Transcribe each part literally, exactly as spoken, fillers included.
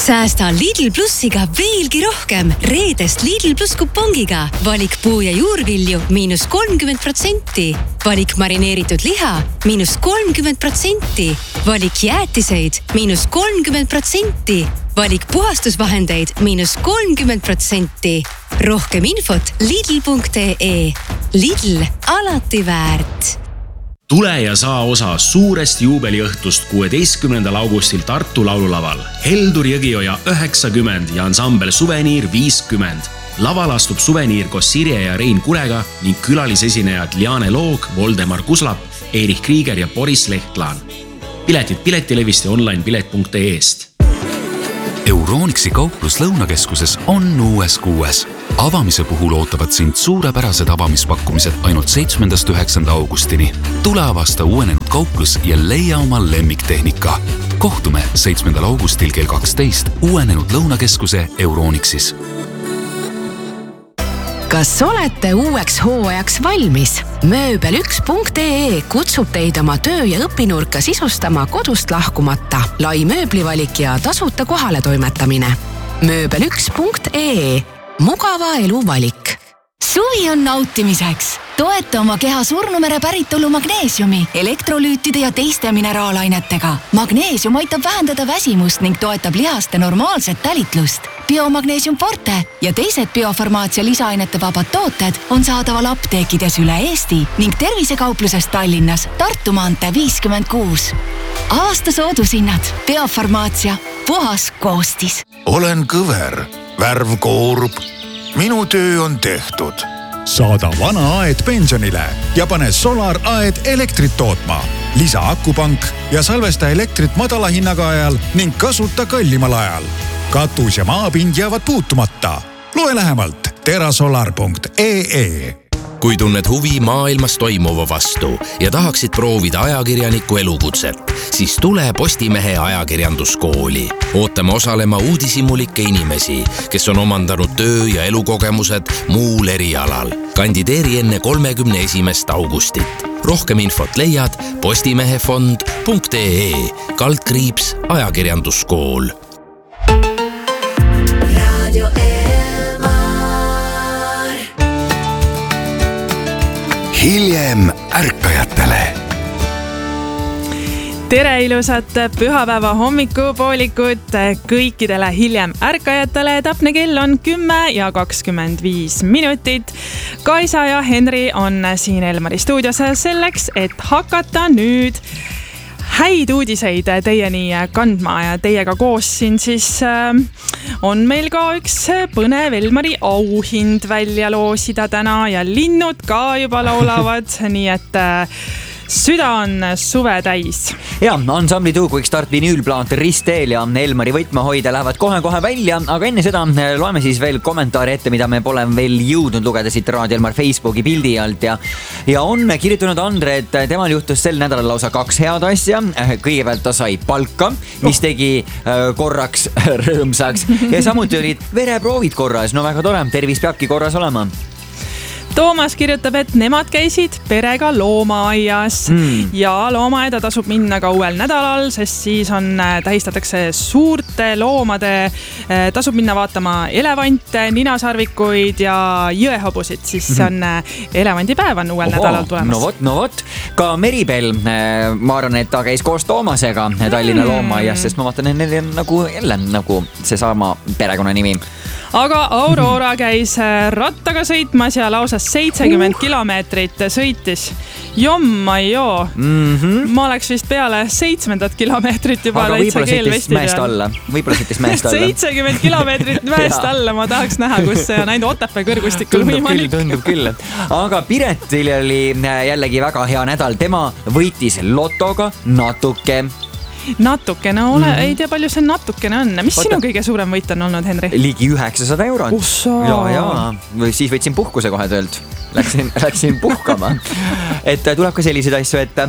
Säästa Lidl Plussiga veelgi rohkem. Reedest Lidl Plus kupongiga. Valik puu- ja juurvilju miinus kolmkümmend protsenti. Valik marineeritud liha miinus kolmkümmend protsenti. Valik jäätiseid miinus kolmkümmend protsenti. Valik puhastusvahendeid miinus kolmkümmend protsenti. Rohkem infot lidl punkt ee. Lidl, alati väärt. Tule ja saa osa suurest juubeliõhtust kuueteistkümnendal augustil Tartu laululaval. Heldur Jõgioja üheksakümmend ja ansambel Suveniir viiskümmend. Laval astub Suveniir koos Sirje ja Rein Kurega ning külalisesinejad Liane Loog, Voldemar Kuslap, Erich Krieger ja Boris Lehtlaan. Piletid Piletilevist ja online pilet punkt ee-st. Euronixi kauplus Lõunakeskuses on uues kuues. Avamise puhul ootavad sind suurepärased avamispakkumised ainult seitsmendast üheksanda augustini. Tule avasta uuenenud kauplus ja leia oma lemmiktehnika. Kohtume seitsmendal augustil kell kaksteist uuenenud Lõunakeskuse Euronixis. Kas olete uueks hooajaks valmis? Mööbel üks punkt ee kutsub teid oma töö- ja õpinurka sisustama kodust lahkumata. Lai mööblivalik ja tasuta kohale toimetamine. Mööbel üks punkt ee. Mugava elu valik. Suvi on nautimiseks. Toeta oma keha surnumere päritolu magneesiumi, elektrolüütide ja teiste mineraalainetega. Magneesium aitab vähendada väsimust ning toetab lihaste normaalset tälitlust. Biomagneesium Forte ja teised biofarmaatsia lisaainete vabad tooted on saadaval apteekides üle Eesti ning tervisekaupluses Tallinnas Tartu maantee viiskümmend kuus. Aasta soodushinnad. Biofarmaatsia. Puhas koostis. Olen kõver. Värv koorub. Minu töö on tehtud. Saada vana aed pensionile ja pane Solar aed elektrit tootma. Lisa akupank ja salvesta elektrit madala hinnaga ajal ning kasuta kallimal ajal. Katus ja maapind jäävad puutumata. Loe lähemalt terasolar punkt ee. Kui tunned huvi maailmas toimuva vastu ja tahaksid proovida ajakirjaniku elukutset, siis tule Postimehe ajakirjanduskooli. Ootame osalema uudishimulikke inimesi, kes on omandanud töö- ja elukogemused muul erialal. Kandideeri enne kolmekümne esimest augustit. Rohkem infot leiad postimehefond punkt ee kaldkriips ajakirjanduskool. Radio Hiljem ärkajatele. Tere ilusat pühapäeva hommikupoolikut kõikidele hiljem ärkajatele. Täpne kell on kümme ja kakskümmend viis minutit. Kaisa ja Henri on siin Elmari stuudios selleks, et hakata nüüd häid uudiseid teieni kandma ja teiega koos siin siis on meil ka üks põnev Elmari auhind välja loosida täna ja linnud ka juba laulavad, nii et süda on suve täis. Ja, ansambli Tuukuik start vinüülplaat Ristteel ja Elmari võtmehoide lähevad kohe-kohe välja, aga enne seda loeme siis veel kommentaari ette, mida me pole veel jõudnud lugeda siit Raadio Elmar Facebooki pildi alt ja, ja on kirjutanud Andre, et temal juhtus sel nädalal lausa kaks head asja. Kõigepealt ta sai palka, mis tegi korraks rõõmsaks ja samuti olid vereproovid korras. No väga tore, tervis peabki korras olema. Toomas kirjutab, et nemad käisid perega loomaaias mm. ja loomaaeda tasub minna ka uuel nädalal, sest siis on, tähistatakse suurte loomade, tasub minna vaatama elevante, ninasarvikuid ja jõehobusid, siis on elevandipäev on uuel Oho, nädalal tulemas. No vot, no vot. Ka Meribel, ma arvan, et ta käis koos Toomasega Tallinna mm. loomaaias, sest ma vaatan, et neil on nagu jälle nagu see sama perekonna nimi. Aga Aurora käis rattaga sõitmas ja lausa seitsekümmend kilomeetrit sõitis. Jomma joo. Mm-hmm. Ma oleks vist peale seitsmendat kilomeetrit juba aga täitsa keelvesti peal. Võib-olla sõitis mäest alla. seitsekümmend kilomeetrit mäest alla. Ma tahaks näha, kus see on ainult Otepää kõrgustikul võimalik. Tundub küll, tundub küll. Aga Piretil oli jällegi väga hea nädal. Tema võitis lotoga natuke. Natukene, ole, mm. ei tea palju see natukene on. Mis Oota. Sinu kõige suurem võit on olnud, Henri? Ligi üheksasada eurot. Ussa. Ja, ja. Siis võtsin puhkuse kohe töölt. Läksin, läksin puhkama. Et tuleb ka selliseid asju ette.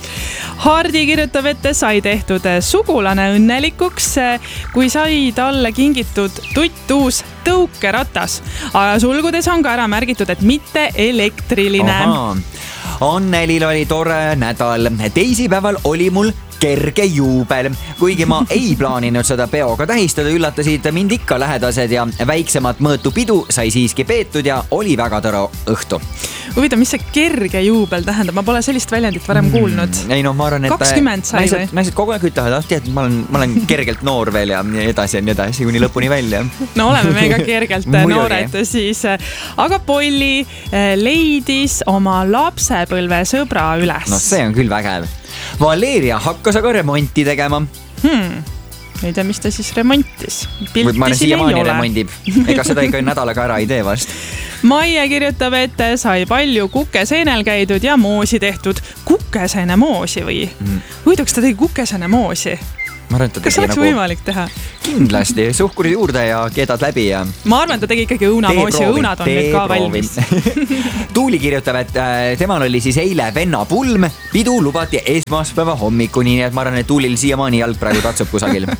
Hardi kirjutab, et sai tehtud sugulane õnnelikuks, kui sai talle kingitud tutt uus tõukeratas. Aga sulgudes on ka ära märgitud, et mitte elektriline. Aha. Annelil oli tore nädal. Teisipäeval oli mul kerge juubel. Kuigi ma ei plaaninud seda peoga tähistada, üllatasid mind ikka lähedased ja väiksemat mõõtu pidu sai siiski peetud ja oli väga tore õhtu. Huvitav, mis see kerge juubel tähendab? Ma pole sellist väljendit varem kuulnud. Ei no, ma arvan, et kakskümmend sai naised, või? Naised kogu aeg ütlevad, et ma olen, ma olen kergelt noor veel ja edasi ja nii edasi, kuni lõpuni välja. No oleme me ka kergelt noored siis. Aga Polli leidis oma lapsepõlve sõbra üles. No see on küll vägev. Valeria hakkas aga remonti tegema. Hmm. Ei tea, mis ta siis remontis. Pilti ma siin ei ole. Remondib. Ega seda ikka nädalaga ära ei tee vast. Maie kirjutab, et sai palju kukeseenel käidud ja moosi tehtud. Kukeseene moosi või? Mm. Huvitaks ta tegi kukeseene moosi. Kas oleks nagu võimalik teha? Kindlasti, suhkuri juurde ja keedad läbi ja... Ma arvan, ta tegi ikkagi õunamoosi, õunad on nüüd ka valmis. Tuuli kirjutab, et temal oli siis eile venna pulm, pidu lubati esmaspäeva hommikuni, nii et ma arvan, et Tuulil siiamaani jalg praegu tatsub kusagil.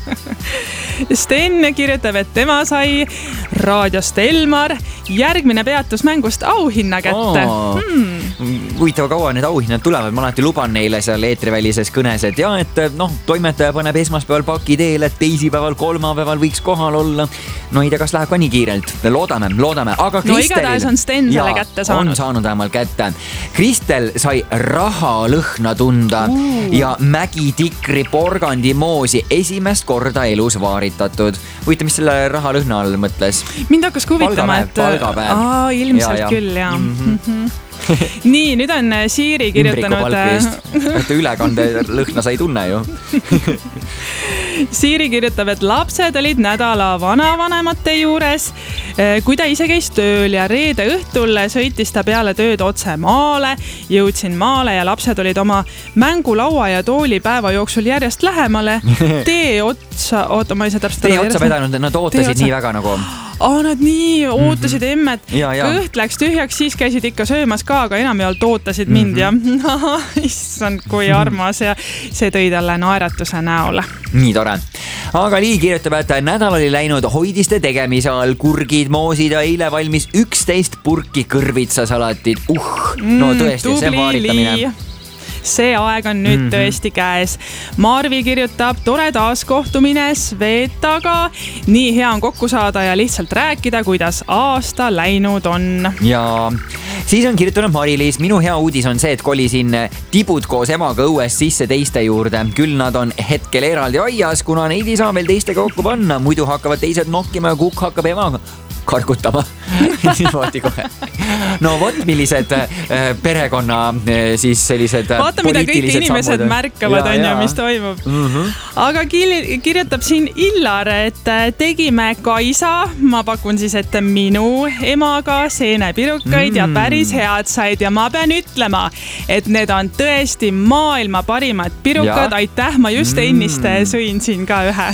Sten kirjutab, et tema sai raadiost Elmar järgmine peatus mängust auhinna kätte. Oh. Hmm. Huvitav, kaua need auhinnad tulevad, ma alati luban neile seal eetrivälises kõnes, et ja, et noh, toimetaja paneb esmaspäeval paki teel, et teisipäeval, kolmapäeval võiks kohal olla. No ei tea, kas läheb ka nii kiirelt. Loodame, loodame. Aga no igatahes on Sten selle kätte saanud. On saanud vähemalt kätte. Kristel sai raha lõhna tunda uh. ja Mägi Tikri porgandi moosi esimest korda elus vaaritatud. Võite, mis selle raha lõhna all mõtles? Mind hakkas kuvitama, et... Palgapäev. Aa, ilmselt ja, ja. küll, jah. Mm-hmm. Nii, nüüd on Siiri kirjutanud... Ümbrikupalk ülekande lõhna sa ei tunne ju. Siiri kirjutab, et lapsed olid nädala vanavanemate juures. Kui ta ise käis tööl ja reede õhtul sõitis ta peale tööd otse maale. Jõudsin maale ja lapsed olid oma mängulaua ja tooli päeva jooksul järjest lähemale. Tee otsa, oota, ma ei saa täpselt... Tee otsa vedanud, nad ootasid nii väga nagu... Aa, nad nii ootasid mm-hmm. emmet. Ja, ja. Kõht läks tühjaks, siis käisid ikka söömas ka, aga enam ei olnud ootasid mind mm-hmm. ja issand, kui armas ja see tõi talle naeratuse näole. Nii tore. Aga Lii kirjutab, et nädal oli läinud hoidiste tegemise all, kurgid, moosid ja eile valmis üksteist purki kõrvitsasalatit. Uh, no tõesti, mm, see on vaaritamine. See aeg on nüüd mm-hmm. tõesti käes. Marvi kirjutab, tore taas kohtumine Svetaga. Nii hea on kokku saada ja lihtsalt rääkida, kuidas aasta läinud on. Ja siis on kirjutanud Mari-Liis. Minu hea uudis on see, et kolisin tibud koos emaga õues sisse teiste juurde. Küll nad on hetkel eraldi aias, kuna neid ei saa veel teistega kokku panna. Muidu hakkavad teised nokkima ja kukk hakkab emaga kargutama. Niimoodi kohe. No vot, millised äh, perekonna äh, siis sellised äh, vaata, mida kõik inimesed sammud. Märkavad, ja, on ja, mis toimub. Mm-hmm. Aga kirjutab siin Illar, et tegime Kaisa, ma pakun siis, et minu emaga seenepirukaid mm. ja päris head said ja ma pean ütlema, et need on tõesti maailma parimad pirukad. Ja. Aitäh, ma just mm. ennist sõin siin ka ühe.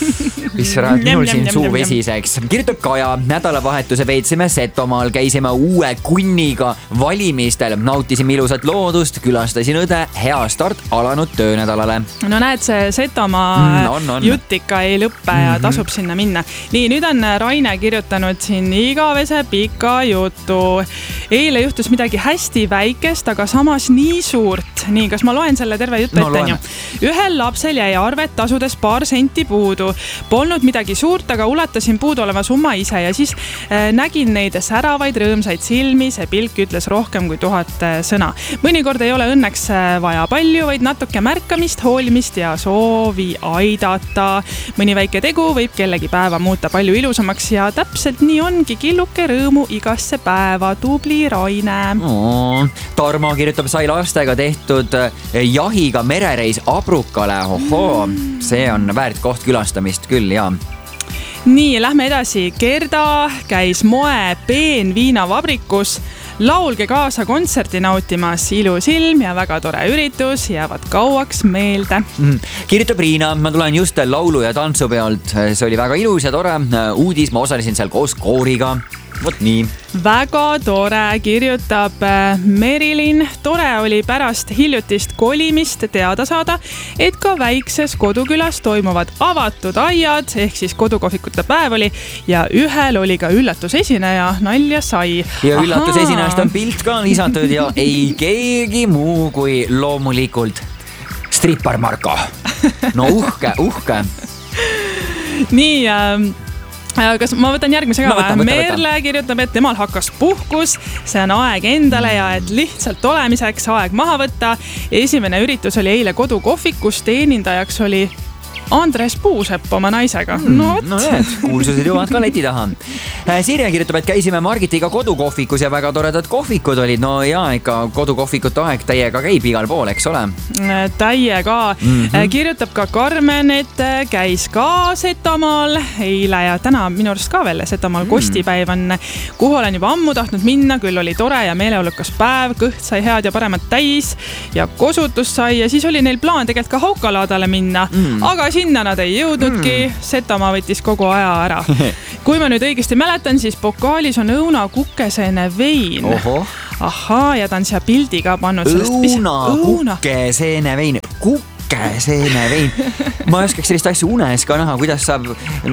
Issarad, minul siin suu vesiseks. Kirjutab Kaja, nädalavahetuse veetsime Setomaal, käisime uue kunniga valimistel, nautisime ilusat loodust, külastasin õde, hea start alanud töönädalale. No näed, see Setomaa mm, on, on. jutt ikka ei lõppe ja mm-hmm. tasub sinna minna. Nii, nüüd on Raine kirjutanud siin igavese pika jutu. Eile juhtus midagi hästi väikest, aga samas nii suurt. Nii, kas ma loen selle terve jutu no, ette? Ühel lapsel jäi arvet tasudes paar senti puudu. Polnud midagi suurt, aga ulatasin puudu oleva summa ise ja siis äh, nägin neid säravaid rõõmsaid silmi, see pilk ütles rohkem kui tuhat äh, sõna. Mõnikord ei ole õnneks äh, vaja palju, vaid natuke märkamist, hoolimist ja soovi aidata. Mõni väike tegu võib kellegi päeva muuta palju ilusamaks ja täpselt nii ongi, killuke rõõmu igasse päeva. Tubli Raine. Oh, Tarmo kirjutab, sai lastega tehtud jahiga merereis Abrukale. Ohoo, see on väärt koht külastamist küll, jaa. Nii, lähme edasi. Gerda käis moe peenviinavabrikus. Laulge kaasa kontserti nautimas, ilus ilm ja väga tore üritus jäävad kauaks meelde. Mm. Kirjutab Riina, ma tulen just laulu- ja tantsupealt. See oli väga ilus ja tore uudis, ma osalesin seal koos kooriga. Vot nii. Väga tore, kirjutab Merilin. Tore oli pärast hiljutist kolimist teada saada, et ka väikses kodukülas toimuvad avatud aiad, ehk siis kodukohvikute päev oli ja ühel oli ka üllatusesineja, nalja sai. Ja üllatusesinejast on pilt ka lisatud ja ei keegi muu kui loomulikult Strippar Marko. No uhke, uhke. Nii äh, kas ma võtan järgmise ka no, võtan, võtan, Merle võtan. kirjutab, et temal hakkas puhkus, see on aeg endale ja et lihtsalt olemiseks aeg maha võtta. Esimene üritus oli eile kodukohvikus, teenindajaks oli Andres Puusepp oma naisega. Hmm, no, no need, kuulsused jõuavad ka leti taha. Sirje kirjutab, et käisime Margitiga kodukohvikus ja väga toredad kohvikud olid. No ja ikka kodukohvikute aeg täiega käib igal pool, eks ole? Täiega. Mm-hmm. Kirjutab ka Karmen, et käis ka Setamaal eile ja täna minu arust ka veel Setamaal mm. kostipäev on, kuhu olen juba ammu tahtnud minna, küll oli tore ja meeleolukas päev, kõht sai head ja paremat täis ja kosutus sai ja siis oli neil plaan tegelikult ka Haukalaadale minna, mm. aga sinna nad ei jõudnudki, mm. Setamaa võttis kogu aja ära. Kui ma nüüd õigesti mäletan, siis pokaalis on õuna kukeseene vein. Oho. Ahaa, ja ta on siia pildi ka pannud. Õuna kukeseene vein. Kukeseene vein. Ma ei oskaks sellist asja unes ka näha, kuidas saab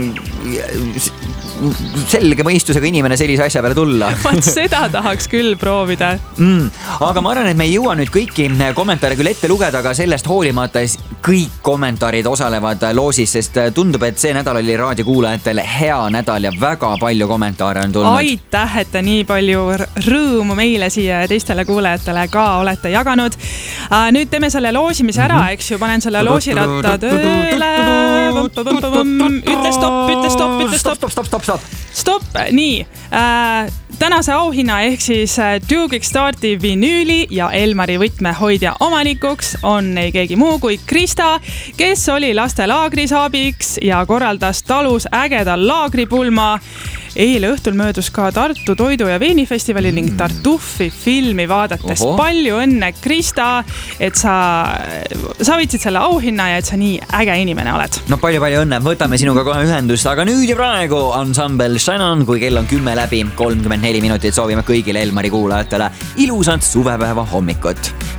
selge mõistusega inimene sellise asja peale tulla. Vaat seda tahaks küll proovida. Mm, aga ma arvan, et me ei jõua nüüd kõiki kommentaare küll ette lugeda, aga sellest hoolimata kõik kommentaarid osalevad loosis, sest tundub, et see nädal oli raadiokuulajatele hea nädal ja väga palju kommentaare on tulnud. Aitäh, et te nii palju rõõmu meile siia ja teistele kuulajatele ka olete jaganud. Nüüd teeme selle loosimise ära, eks ju, panen selle loosiratta tööle. Ütle stopp, ütle stopp, ütle stopp. Stopp, stopp, stopp, stopp. Stopp, nii. Äh, tänase auhinna ehk siis Duo Kickstarti vinüüli ja Elmari võtmehoidja omanikuks on ei keegi muu kui Krista, kes oli lastelaagris abiks ja korraldas talus ägeda laagripulma. Eile õhtul möödus ka Tartu toidu- ja veinifestivali ning Tartuffi filmi vaadates. Oho. Palju õnne, Krista, et sa, sa võtsid selle auhinna ja et sa nii äge inimene oled. No palju-palju õnne, võtame sinuga kohe ühendust, aga nüüd ja praegu ansambel Shannon, kui kell on kümme läbi, kolmkümmend neli minutit soovime kõigile Elmari kuulajatele ilusat suvepäeva hommikut.